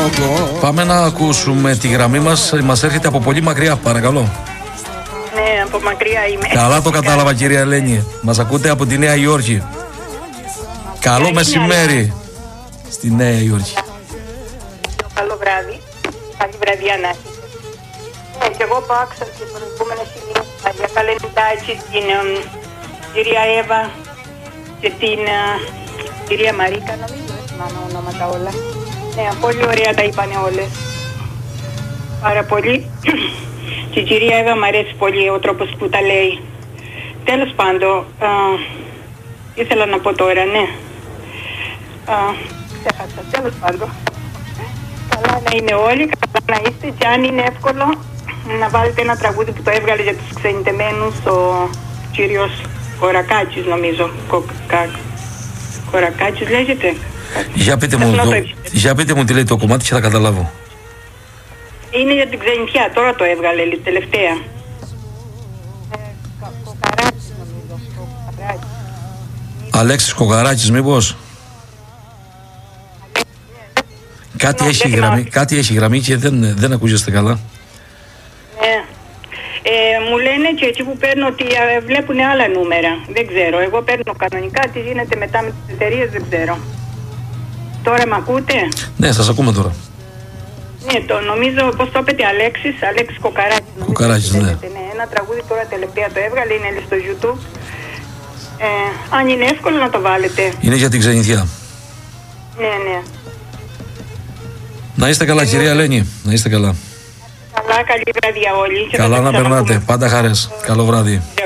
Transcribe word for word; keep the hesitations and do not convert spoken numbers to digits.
Πάμε να ακούσουμε τη γραμμή μας. Μας έρχεται από πολύ μακριά, παρακαλώ. Ναι, από μακριά είμαι. Καλά το κατάλαβα, κυρία Ελένη. Μας ακούτε από τη Νέα Υόρκη. Καλό είναι, μεσημέρι αλλά... στη Νέα Υόρκη. Καλό βράδυ. Καλή βραδιά να έχετε. Ναι, και εγώ που άκουσα την προηγούμενη στιγμή για Καλενιτάκη, την ε, κυρία Εύα και την ε, κυρία Μαρίκα, νομίζω δεν θυμάμαι ονόματα όλα. Ναι, πολύ ωραία τα είπανε όλες. Πάρα πολύ. Και η κυρία Εύα μου αρέσει πολύ ο τρόπος που τα λέει. Τέλος πάντων, α, ήθελα να πω τώρα, ναι. Α, ξέχασα, τέλος πάντων. Καλά να είναι όλοι, καλά να είστε και αν είναι εύκολο να βάλετε ένα τραγούδι που το έβγαλε για τους ξενιτεμένους ο κύριος Κορακάκης, νομίζω. Κοκα... Κορακάκης λέγεται. Για πείτε, μου, το, για πείτε μου τι λέει το κομμάτι και θα καταλάβω. Είναι για την ξενιτιά, τώρα το έβγαλε τελευταία. Ε, Κοκαράκης νομίζω. Κοκαράκης. Αλέξης Κοκαράκης μήπως? Κάτι, έχει γραμμή, κάτι έχει γραμμή και δεν, δεν ακούγεστε καλά. Ναι. Ε, μου λένε και εκεί που παίρνω ότι ε, βλέπουν άλλα νούμερα. Δεν ξέρω. Εγώ παίρνω κανονικά. Τι γίνεται μετά με τις εταιρείες δεν ξέρω. Τώρα με ακούτε? Ναι, σας ακούμε τώρα. Ναι, το νομίζω, πώς το είπετε, Αλέξης, Αλέξης Κοκαράκης. Κοκαράκης, ναι. ναι. Ένα τραγούδι τώρα τελευταία το έβγαλε, είναι στο YouTube. Ε, αν είναι εύκολο να το βάλετε. Είναι για την ξενιτιά. Ναι, ναι. Να είστε καλά, κυρία Ελένη. Να είστε καλά. Καλά, καλή βράδυ όλοι. Καλά να περνάτε. Πάντα χαρές. Καλό βράδυ.